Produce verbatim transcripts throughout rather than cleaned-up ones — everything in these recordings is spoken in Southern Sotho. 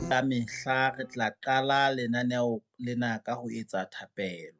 Ka mehla re tla qala lenaneo lena ka ho etsa thapelo.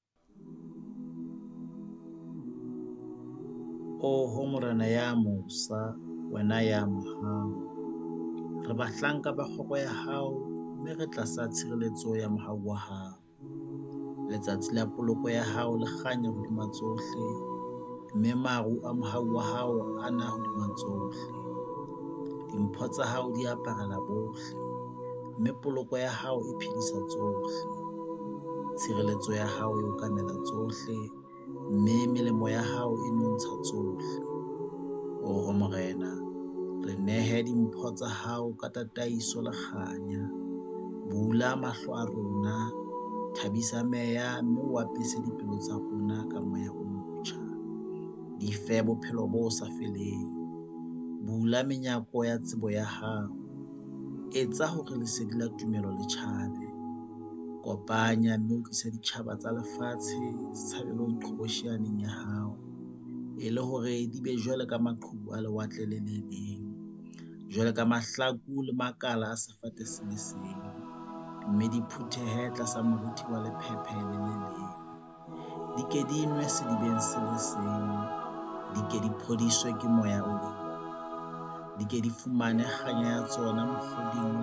O ho Morena ya mosa, wena ya mohau, re bahlanka ba kgoro ya hao mme re tlasa tshireletso ya mohau wa hao. Letsatsi la poloko ya hao le kganya hodima tsohle, mme maru a mohau wa hao a na hodima tsohle. Dimpho tsa hao di aparela bohle, mme poloko ya hao e phedisa tsohle. Tshireletso ya hao e okamela tsohle, mme melemo ya hao e nontsha tsohle. O ho Morena, re nehe dimpho tsa hao ka tataiso le kganya. Bula mahlo a rona, thabisa meya, mme o apese dipelo tsa rona ka moya o motjha. Di fe bophelo bo sa feleng. Bula menyako ya tsebo ya hao. Etsa hore lesedi la tumelo le tjhabe. Kopanya mme o tlisa ditjhaba tsa lefatshe setshabelong qhobosheaneng ya hao, e le hore di be jwalo ka maqhubu a lewatle le le leng, jwalo ka mahlaku le makala a sefate se le seng, mme di phuthehe tlasa moruthi wa lephephe le le leng. Di ke di nwe sedibeng se le seng, di ke di phodiswe ke moya o le mong, di ke di fumane kganya ya tsona mokgoding